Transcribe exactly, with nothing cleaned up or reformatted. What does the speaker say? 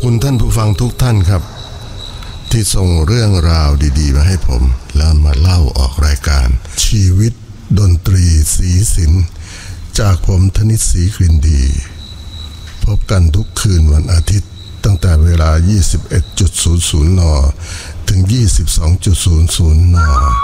คุณท่านผู้ฟังทุกท่านครับที่ส่งเรื่องราวดีๆมาให้ผมแล้วมาเล่าออกรายการชีวิตดนตรีสีสินจากผมธนิตศรีกลิ่นดีพบกันทุกคืนวันอาทิตย์ตั้งแต่เวลา ยี่สิบเอ็ดนาฬิกา นถึง ยี่สิบสองนาฬิกา น